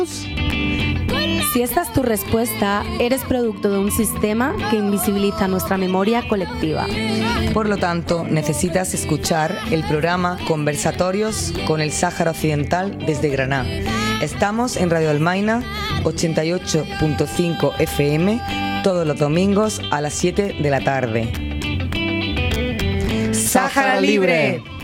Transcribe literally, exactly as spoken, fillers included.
Si esta es tu respuesta, eres producto de un sistema que invisibiliza nuestra memoria colectiva. Por lo tanto, necesitas escuchar el programa Conversatorios con el Sáhara Occidental desde Granada. Estamos en Radio Almaina ochenta y ocho punto cinco F M todos los domingos a las siete de la tarde. ¡Sáhara Libre!